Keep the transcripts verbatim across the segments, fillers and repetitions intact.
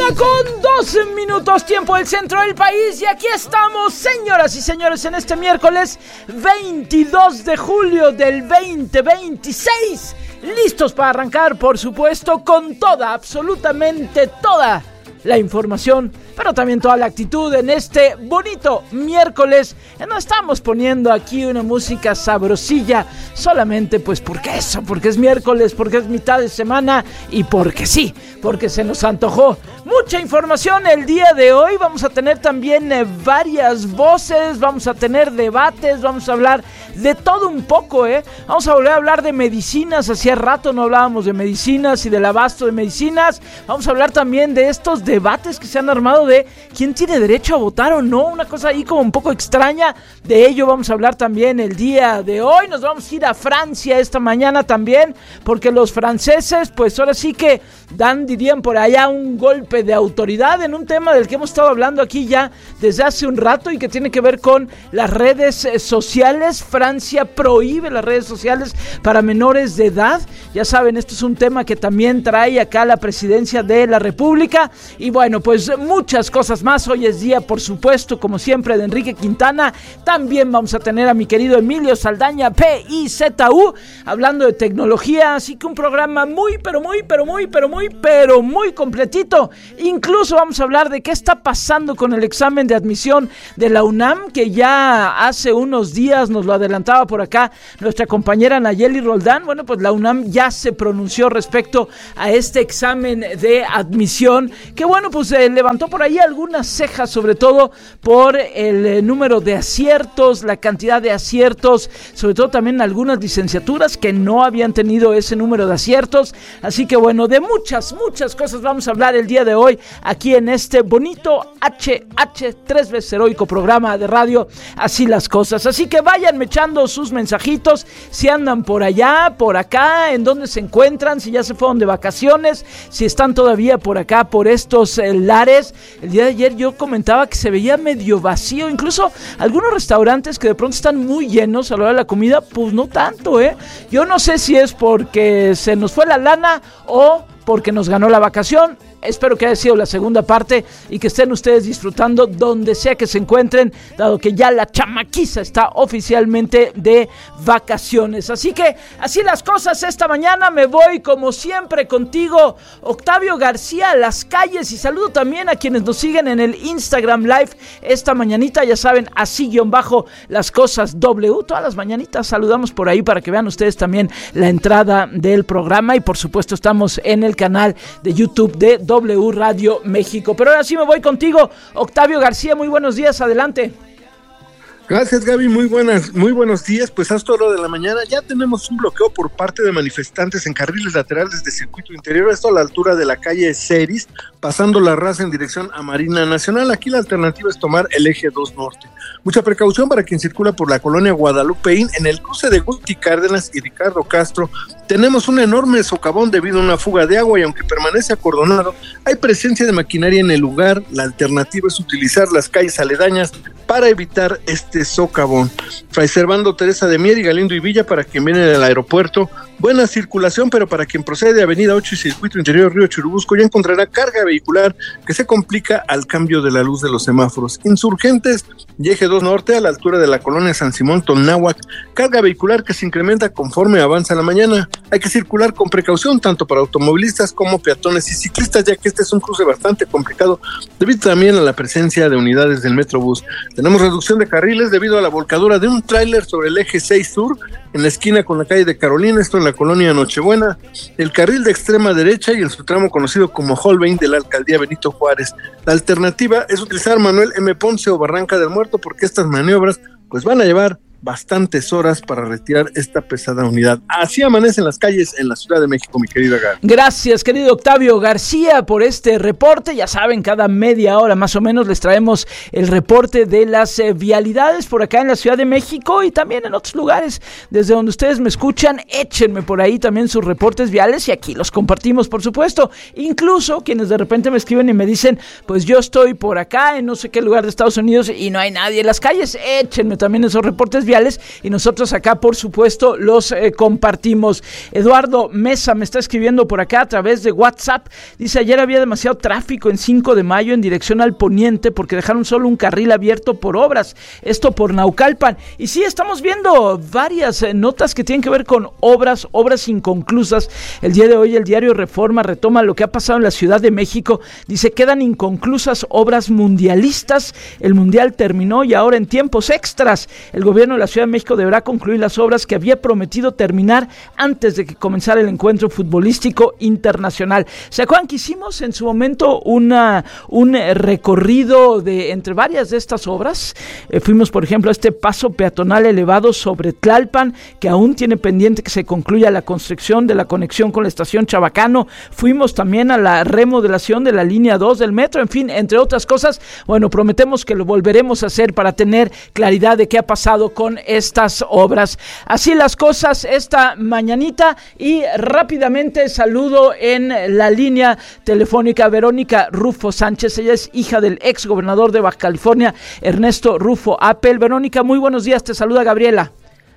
Con doce minutos, tiempo del centro del país. Y aquí estamos, señoras y señores, en este miércoles veintidós de julio del veinte veintiséis. Listos para arrancar, por supuesto, con toda, absolutamente toda la información, pero también toda la actitud en este bonito miércoles. No estamos poniendo aquí una música sabrosilla solamente pues porque eso, porque es miércoles, porque es mitad de semana y porque sí, porque se nos antojó. Mucha información el día de hoy. Vamos a tener también eh, varias voces, vamos a tener debates, vamos a hablar de todo un poco, ¿eh? Vamos a volver a hablar de medicinas. Hacía rato no hablábamos de medicinas y del abasto de medicinas. Vamos a hablar también de estos debates que se han armado de quién tiene derecho a votar o no, una cosa ahí como un poco extraña. De ello vamos a hablar también el día de hoy. Nos vamos a ir a Francia esta mañana también, porque los franceses pues ahora sí que dan, dirían por allá, un golpe de autoridad en un tema del que hemos estado hablando aquí ya desde hace un rato y que tiene que ver con las redes sociales. Francia prohíbe las redes sociales para menores de edad. Ya saben, esto es un tema que también trae acá la presidencia de la República. Y bueno, pues muchas cosas más. Hoy es día, por supuesto, como siempre, de Enrique Quintana. También vamos a tener a mi querido Emilio Saldaña, P I Z U, hablando de tecnología. Así que un programa muy, pero muy, pero muy, pero muy, pero muy completito. Incluso vamos a hablar de qué está pasando con el examen de admisión de la UNAM, que ya hace unos días nos lo adelantaba por acá nuestra compañera Nayeli Roldán. Bueno, pues la UNAM ya se pronunció respecto a este examen de admisión, que bueno, pues eh, levantó por ahí algunas cejas, sobre todo por el eh, número de aciertos, la cantidad de aciertos, sobre todo también algunas licenciaturas que no habían tenido ese número de aciertos. Así que bueno, de muchas, muchas cosas vamos a hablar el día de hoy aquí en este bonito H H tres veces heroico programa de radio Así las Cosas. Así que váyanme echando sus mensajitos, si andan por allá, por acá, en dónde se encuentran, si ya se fueron de vacaciones, si están todavía por acá, por estos eh, lares. El día de ayer yo comentaba que se veía medio vacío, incluso algunos restaurantes que de pronto están muy llenos a la hora de la comida, pues no tanto, ¿eh? Yo no sé si es porque se nos fue la lana o porque nos ganó la vacación. Espero que haya sido la segunda parte y que estén ustedes disfrutando donde sea que se encuentren, dado que ya la chamaquiza está oficialmente de vacaciones. Así que así las cosas esta mañana. Me voy como siempre contigo, Octavio García, a las calles, y saludo también a quienes nos siguen en el Instagram Live esta mañanita. Ya saben, así guión bajo las cosas W. Todas las mañanitas saludamos por ahí para que vean ustedes también la entrada del programa, y por supuesto estamos en el canal de YouTube de W Radio México. Pero ahora sí me voy contigo, Octavio García. Muy buenos días, adelante. Gracias, Gaby, muy buenas, muy buenos días. Pues a esta hora de la mañana ya tenemos un bloqueo por parte de manifestantes en carriles laterales de circuito interior, esto a la altura de la calle Ceris, pasando la Raza en dirección a Marina Nacional. Aquí la alternativa es tomar el eje dos Norte. Mucha precaución para quien circula por la colonia Guadalupeín, en el cruce de Guti Cárdenas y Ricardo Castro. Tenemos un enorme socavón debido a una fuga de agua, y aunque permanece acordonado, hay presencia de maquinaria en el lugar. La alternativa es utilizar las calles aledañas para evitar este socavón. Fray Servando Teresa de Mier y Galindo y Villa para quien viene del aeropuerto. Buena circulación, pero para quien procede de Avenida ocho y Circuito Interior Río Churubusco ya encontrará carga vehicular que se complica al cambio de la luz de los semáforos. Insurgentes y eje dos Norte a la altura de la colonia San Simón Tonnáhuac, carga vehicular que se incrementa conforme avanza la mañana. Hay que circular con precaución tanto para automovilistas como peatones y ciclistas, ya que este es un cruce bastante complicado debido también a la presencia de unidades del Metrobús. Tenemos reducción de carriles debido a la volcadura de un tráiler sobre el eje seis Sur en la esquina con la calle de Carolina, esto en la colonia Nochebuena. El carril de extrema derecha y en su tramo conocido como Holbein de la alcaldía Benito Juárez. La alternativa es utilizar Manuel M. Ponce o Barranca del Muerto, porque estas maniobras pues van a llevar bastantes horas para retirar esta pesada unidad. Así amanecen las calles en la Ciudad de México, mi querida Gaby. Gracias, querido Octavio García, por este reporte. Ya saben, cada media hora más o menos les traemos el reporte de las eh, vialidades por acá en la Ciudad de México y también en otros lugares desde donde ustedes me escuchan. Échenme por ahí también sus reportes viales y aquí los compartimos, por supuesto. Incluso quienes de repente me escriben y me dicen, pues yo estoy por acá en no sé qué lugar de Estados Unidos y no hay nadie en las calles. Échenme también esos reportes viales sociales y nosotros acá, por supuesto, los eh, compartimos. Eduardo Mesa me está escribiendo por acá a través de WhatsApp. Dice, ayer había demasiado tráfico en cinco de mayo en dirección al poniente porque dejaron solo un carril abierto por obras. Esto por Naucalpan. Y sí, estamos viendo varias eh, notas que tienen que ver con obras, obras inconclusas. El día de hoy el diario Reforma retoma lo que ha pasado en la Ciudad de México. Dice, quedan inconclusas obras mundialistas. El mundial terminó y ahora en tiempos extras el gobierno de la Ciudad de México deberá concluir las obras que había prometido terminar antes de que comenzara el encuentro futbolístico internacional. ¿Se acuerdan que hicimos en su momento una, un recorrido de entre varias de estas obras? Eh, fuimos, por ejemplo, a este paso peatonal elevado sobre Tlalpan, que aún tiene pendiente que se concluya la construcción de la conexión con la estación Chabacano. Fuimos también a la remodelación de la línea dos del metro, en fin, entre otras cosas. Bueno, prometemos que lo volveremos a hacer para tener claridad de qué ha pasado con estas obras. Así las cosas esta mañanita y rápidamente saludo en la línea telefónica a Verónica Rufo Sánchez. Ella es hija del ex gobernador de Baja California, Ernesto Rufo Apel. Verónica, muy buenos días, te saluda Gabriela.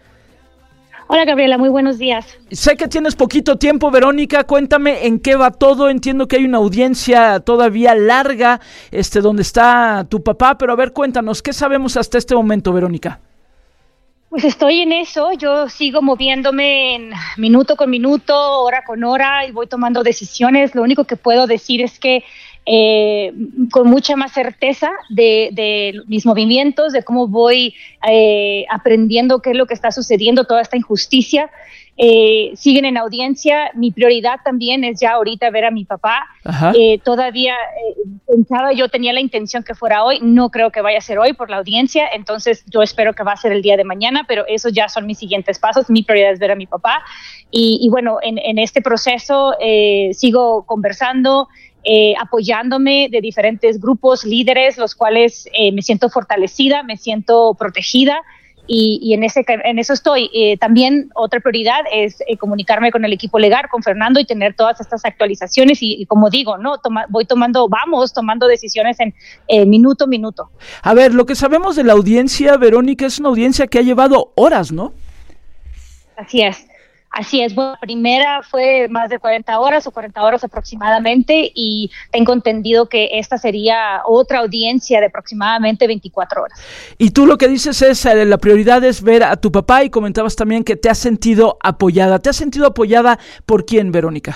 Hola Gabriela, muy buenos días. Sé que tienes poquito tiempo, Verónica, cuéntame en qué va todo. Entiendo que hay una audiencia todavía larga, este, donde está tu papá, pero a ver, cuéntanos, ¿qué sabemos hasta este momento, Verónica? Pues estoy en eso, yo sigo moviéndome en minuto con minuto, hora con hora y voy tomando decisiones. Lo único que puedo decir es que Eh, con mucha más certeza de, de mis movimientos, de cómo voy eh, aprendiendo qué es lo que está sucediendo, toda esta injusticia. Eh, siguen en audiencia. Mi prioridad también es ya ahorita ver a mi papá. Eh, todavía eh, pensaba, yo tenía la intención que fuera hoy, no creo que vaya a ser hoy por la audiencia, entonces yo espero que va a ser el día de mañana, pero esos ya son mis siguientes pasos. Mi prioridad es ver a mi papá y, y bueno, en, en este proceso eh, sigo conversando, Eh, apoyándome de diferentes grupos, líderes, los cuales eh, me siento fortalecida, me siento protegida y, y en, ese, en eso estoy. Eh, también otra prioridad es eh, comunicarme con el equipo legal, con Fernando y tener todas estas actualizaciones y, y como digo, no Toma, voy tomando, vamos tomando decisiones en eh, minuto a minuto. A ver, lo que sabemos de la audiencia, Verónica, es una audiencia que ha llevado horas, ¿no? Así es. Así es, bueno, la primera fue más de cuarenta horas o cuarenta horas aproximadamente y tengo entendido que esta sería otra audiencia de aproximadamente veinticuatro horas. Y tú lo que dices es, eh, la prioridad es ver a tu papá y comentabas también que te has sentido apoyada. ¿Te has sentido apoyada por quién, Verónica?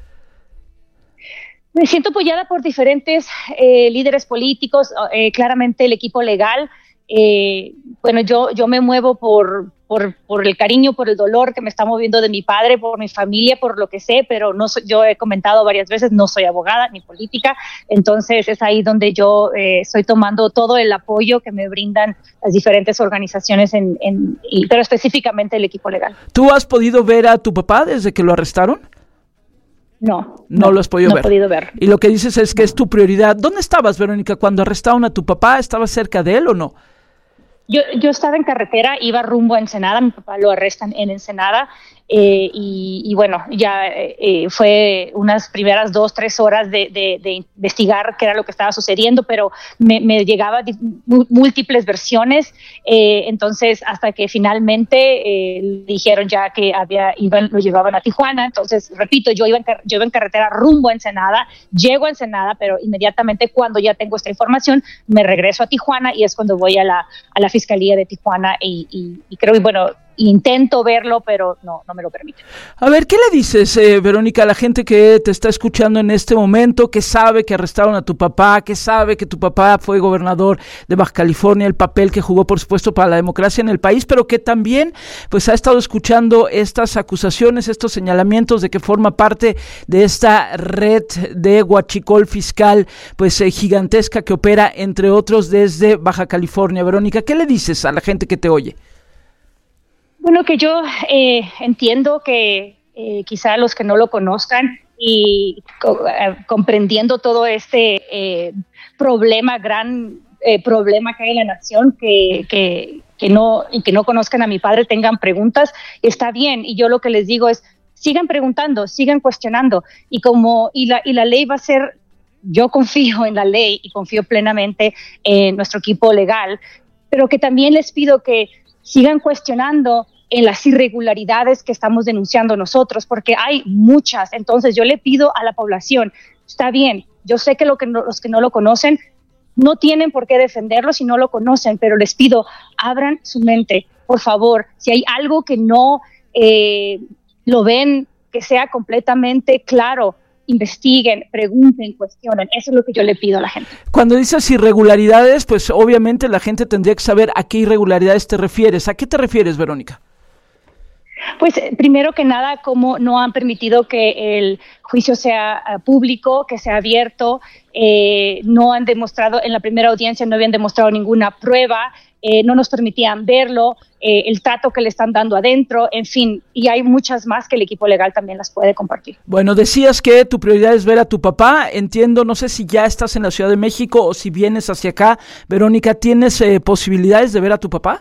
Me siento apoyada por diferentes eh, líderes políticos, eh, claramente el equipo legal. Eh, bueno, yo, yo me muevo por, por, por el cariño, por el dolor que me está moviendo de mi padre, por mi familia, por lo que sé, pero no soy, yo he comentado varias veces, no soy abogada ni política, entonces es ahí donde yo eh, estoy tomando todo el apoyo que me brindan las diferentes organizaciones, en, en, y, pero específicamente el equipo legal. ¿Tú has podido ver a tu papá desde que lo arrestaron? No, no, no lo has podido no ver. he podido ver. Y lo que dices es que es tu prioridad. ¿Dónde estabas, Verónica, cuando arrestaron a tu papá? ¿Estabas cerca de él o no? Yo, yo estaba en carretera, iba rumbo a Ensenada, mi papá lo arrestan en Ensenada, eh, y, y bueno, ya eh, fue unas primeras dos, tres horas de, de, de investigar qué era lo que estaba sucediendo, pero me, me llegaba múltiples versiones, eh, entonces hasta que finalmente eh, dijeron ya que había, iban, lo llevaban a Tijuana. Entonces, repito, yo iba, en, yo iba en carretera rumbo a Ensenada, llego a Ensenada, pero inmediatamente cuando ya tengo esta información, me regreso a Tijuana y es cuando voy a la, a la Fiscalía de Tijuana y, y, y creo, y bueno, intento verlo, pero no, no me lo permite. A ver, ¿qué le dices, eh, Verónica, a la gente que te está escuchando en este momento, que sabe que arrestaron a tu papá, que sabe que tu papá fue gobernador de Baja California, el papel que jugó, por supuesto, para la democracia en el país, pero que también pues ha estado escuchando estas acusaciones, estos señalamientos de que forma parte de esta red de huachicol fiscal, pues eh, gigantesca que opera, entre otros, desde Baja California? Verónica, ¿qué le dices a la gente que te oye? Bueno, que yo eh, entiendo que eh, quizá los que no lo conozcan y co- eh, comprendiendo todo este eh, problema, gran eh, problema que hay en la nación, que, que, que, no, y que no conozcan a mi padre, tengan preguntas, está bien. Y yo lo que les digo es, sigan preguntando, sigan cuestionando. Y, como, y, la, y la ley va a ser, yo confío en la ley y confío plenamente en nuestro equipo legal, pero que también les pido que sigan cuestionando en las irregularidades que estamos denunciando nosotros, porque hay muchas. Entonces yo le pido a la población, está bien, yo sé que, lo que no, los que no lo conocen no tienen por qué defenderlo si no lo conocen, pero les pido, abran su mente, por favor. Si hay algo que no eh, lo ven, que sea completamente claro, investiguen, pregunten, cuestionen. Eso es lo que yo le pido a la gente. Cuando dices irregularidades, pues obviamente la gente tendría que saber a qué irregularidades te refieres. ¿A qué te refieres, Verónica? Pues primero que nada, como no han permitido que el juicio sea uh, público, que sea abierto, eh, no han demostrado, en la primera audiencia no habían demostrado ninguna prueba, eh, no nos permitían verlo, eh, el trato que le están dando adentro, en fin, y hay muchas más que el equipo legal también las puede compartir. Bueno, decías que tu prioridad es ver a tu papá, entiendo, no sé si ya estás en la Ciudad de México o si vienes hacia acá. Verónica, ¿tienes eh, posibilidades de ver a tu papá?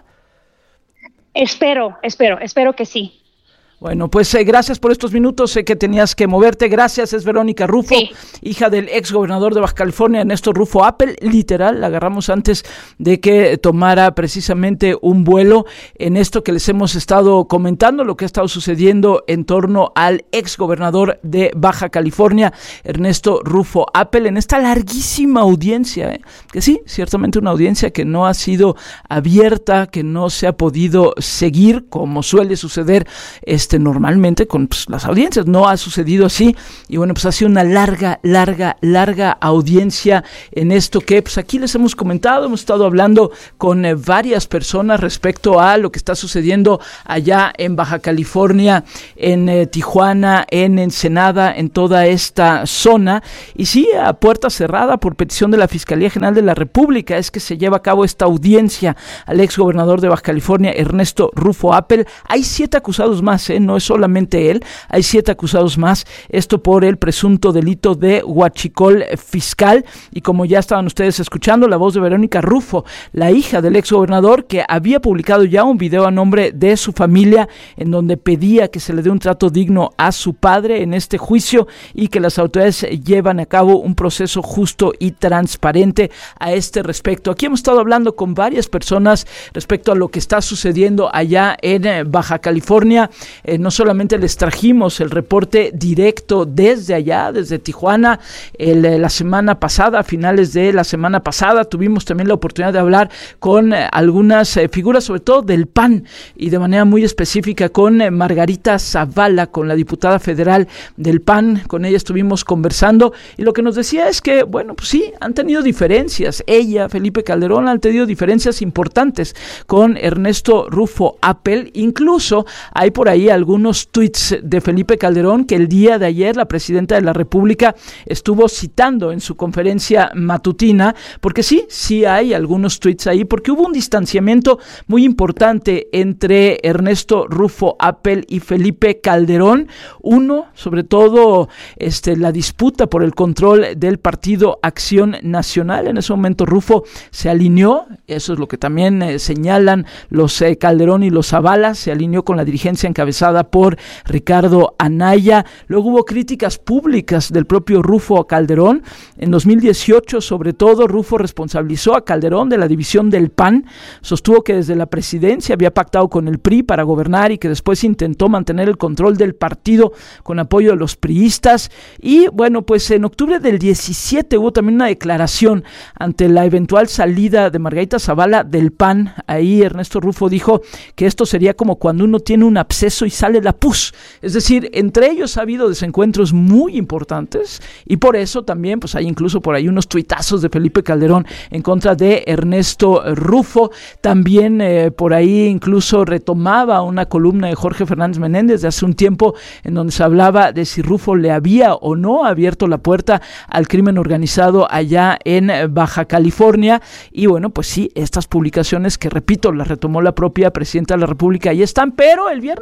Espero, espero, espero que sí. Bueno, pues eh, gracias por estos minutos, sé que tenías que moverte, gracias, es Verónica Rufo, sí. Hija del ex gobernador de Baja California, Ernesto Rufo Appel, literal, la agarramos antes de que tomara precisamente un vuelo en esto que les hemos estado comentando, lo que ha estado sucediendo en torno al ex gobernador de Baja California, Ernesto Rufo Appel, en esta larguísima audiencia, ¿eh? que sí, ciertamente una audiencia que no ha sido abierta, que no se ha podido seguir, como suele suceder este normalmente con pues, las audiencias, no ha sucedido así, y bueno, pues ha sido una larga, larga, larga audiencia en esto que pues aquí les hemos comentado, hemos estado hablando con eh, varias personas respecto a lo que está sucediendo allá en Baja California, en eh, Tijuana, en Ensenada, en toda esta zona, y sí, a puerta cerrada por petición de la Fiscalía General de la República es que se lleva a cabo esta audiencia al ex gobernador de Baja California, Ernesto Rufo Appel. Hay siete acusados más, ¿eh? No es solamente él, hay siete acusados más, esto por el presunto delito de huachicol fiscal, y como ya estaban ustedes escuchando, la voz de Verónica Rufo, la hija del ex gobernador, que había publicado ya un video a nombre de su familia, en donde pedía que se le dé un trato digno a su padre en este juicio, y que las autoridades llevan a cabo un proceso justo y transparente a este respecto. Aquí hemos estado hablando con varias personas respecto a lo que está sucediendo allá en Baja California. Eh, no solamente les trajimos el reporte directo desde allá, desde Tijuana, el, la semana pasada, a finales de la semana pasada, tuvimos también la oportunidad de hablar con eh, algunas eh, figuras, sobre todo del P A N, y de manera muy específica con eh, Margarita Zavala, con la diputada federal del P A N, con ella estuvimos conversando, y lo que nos decía es que, bueno, pues sí, han tenido diferencias, ella, Felipe Calderón, han tenido diferencias importantes con Ernesto Rufo Appel, incluso hay por ahí algunos tweets de Felipe Calderón que el día de ayer la presidenta de la República estuvo citando en su conferencia matutina, porque sí, sí hay algunos tweets ahí, porque hubo un distanciamiento muy importante entre Ernesto Rufo Appel y Felipe Calderón. Uno, sobre todo, este, la disputa por el control del partido Acción Nacional. En ese momento Rufo se alineó, eso es lo que también eh, señalan los eh, Calderón y los Zavala, se alineó con la dirigencia encabezada por Ricardo Anaya. Luego hubo críticas públicas del propio Rufo Calderón. En dos mil dieciocho, sobre todo, Rufo responsabilizó a Calderón de la división del P A N, sostuvo que desde la presidencia había pactado con el P R I para gobernar y que después intentó mantener el control del partido con apoyo de los priistas. Y bueno, pues en octubre del diecisiete hubo también una declaración ante la eventual salida de Margarita Zavala del P A N. Ahí Ernesto Rufo dijo que esto sería como cuando uno tiene un absceso y sale la pus, es decir, entre ellos ha habido desencuentros muy importantes, y por eso también pues hay incluso por ahí unos tuitazos de Felipe Calderón en contra de Ernesto Rufo. También eh, por ahí incluso retomaba una columna de Jorge Fernández Menéndez de hace un tiempo en donde se hablaba de si Rufo le había o no abierto la puerta al crimen organizado allá en Baja California. Y bueno, pues sí, estas publicaciones que repito, las retomó la propia presidenta de la República, ahí están, pero el viernes hablé aquí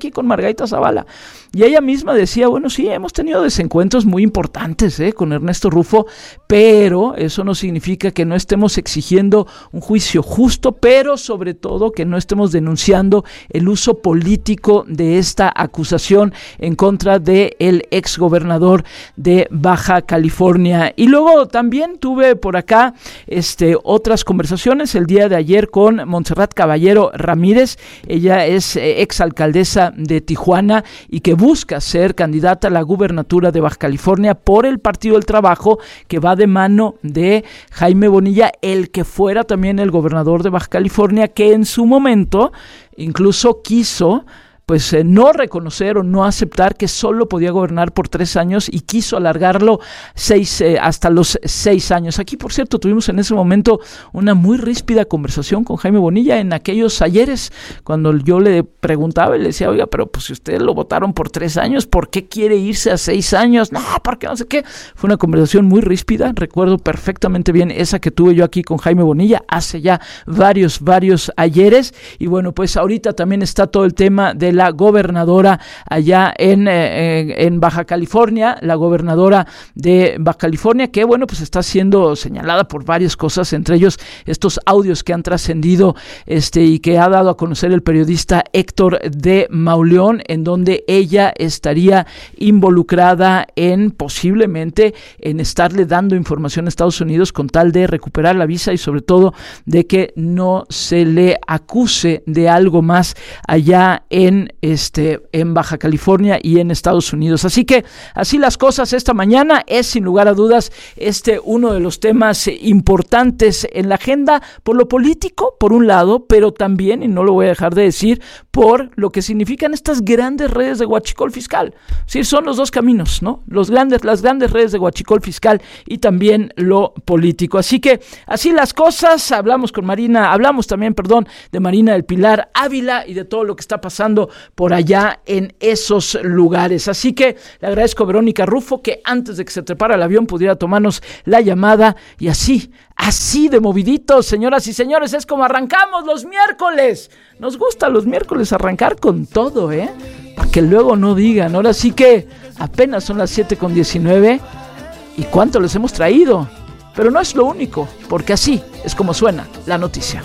aquí con Margarita Zavala. Y ella misma decía, bueno, sí, hemos tenido desencuentros muy importantes ¿eh? con Ernesto Rufo, pero eso no significa que no estemos exigiendo un juicio justo, pero sobre todo que no estemos denunciando el uso político de esta acusación en contra del exgobernador de Baja California. Y luego también tuve por acá este, otras conversaciones el día de ayer con Montserrat Caballero Ramírez. Ella es eh, exalcaldesa de Tijuana y que busca ser candidata a la gubernatura de Baja California por el Partido del Trabajo, que va de mano de Jaime Bonilla, el que fuera también el gobernador de Baja California, que en su momento incluso quiso pues eh, no reconocer o no aceptar que solo podía gobernar por tres años y quiso alargarlo seis, eh, hasta los seis años. Aquí, por cierto, tuvimos en ese momento una muy ríspida conversación con Jaime Bonilla en aquellos ayeres, cuando yo le preguntaba y le decía, oiga, pero pues si ustedes lo votaron por tres años, ¿por qué quiere irse a seis años? No, porque no sé qué. Fue una conversación muy ríspida, recuerdo perfectamente bien esa que tuve yo aquí con Jaime Bonilla hace ya varios, varios ayeres. Y bueno, pues ahorita también está todo el tema de la gobernadora allá en, eh, en Baja California, la gobernadora de Baja California, que bueno, pues está siendo señalada por varias cosas, entre ellos estos audios que han trascendido este, y que ha dado a conocer el periodista Héctor de Mauleón, en donde ella estaría involucrada en posiblemente en estarle dando información a Estados Unidos con tal de recuperar la visa y sobre todo de que no se le acuse de algo más allá en Este, en Baja California y en Estados Unidos. Así que así las cosas esta mañana. Es sin lugar a dudas este uno de los temas importantes en la agenda por lo político, por un lado, pero también, y no lo voy a dejar de decir, por lo que significan estas grandes redes de huachicol fiscal. Sí, son los dos caminos, ¿no? Los grandes, las grandes redes de huachicol fiscal y también lo político. Así que así las cosas. Hablamos con Marina, hablamos también, perdón, de Marina del Pilar Ávila y de todo lo que está pasando por allá en esos lugares. Así que le agradezco a Verónica Rufo que antes de que se trepara el avión pudiera tomarnos la llamada y así, así de moviditos, señoras y señores, es como arrancamos los miércoles. Nos gusta los miércoles arrancar con todo, ¿eh? Para que luego no digan, ahora sí que apenas son las siete con diecinueve y cuánto les hemos traído. Pero no es lo único, porque así es como suena la noticia.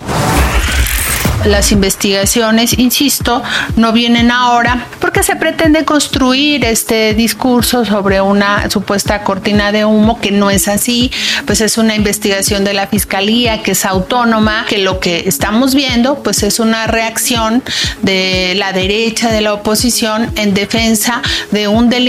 Las investigaciones, insisto, no vienen ahora porque se pretende construir este discurso sobre una supuesta cortina de humo que no es así, pues es una investigación de la Fiscalía que es autónoma, que lo que estamos viendo pues es una reacción de la derecha, de la oposición en defensa de un delito